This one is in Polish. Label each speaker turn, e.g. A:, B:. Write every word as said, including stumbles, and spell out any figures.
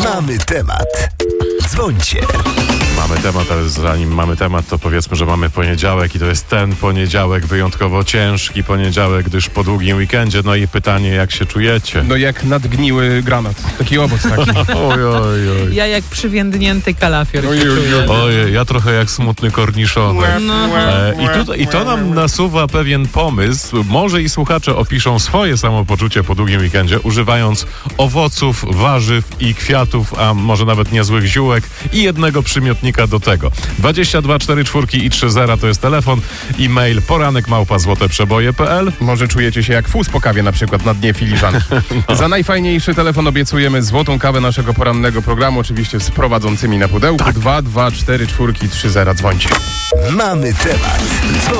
A: Mamy temat. Dzwońcie.
B: Mamy temat, ale zanim mamy temat, to powiedzmy, że mamy poniedziałek i to jest ten poniedziałek wyjątkowo ciężki poniedziałek, gdyż po długim weekendzie. No i pytanie, jak się czujecie?
C: No jak nadgniły granat. Taki owoc taki.
B: Oj, oj, oj.
D: Ja jak przywiędnięty kalafior się
C: Oj, oj,
D: czuję.
B: Ojej, ja trochę jak smutny korniszonek.
D: No.
B: E, i, tu, I to nam nasuwa pewien pomysł. Może i słuchacze opiszą swoje samopoczucie po długim weekendzie, używając owoców, warzyw i kwiatów, a może nawet niezłych ziółek i jednego przymiotnika do tego. dwadzieścia dwa cztery cztery i trzy zera to jest telefon, e-mail poranek małpa złoteprzeboje kropka p l.
C: Może czujecie się jak fus po kawie na przykład na dnie filiżanki. No. Za najfajniejszy telefon obiecujemy złotą kawę naszego porannego programu, oczywiście z prowadzącymi na pudełku.
B: Tak.
C: dwa dwa cztery cztery trzy zera, dzwońcie.
A: Mamy temat.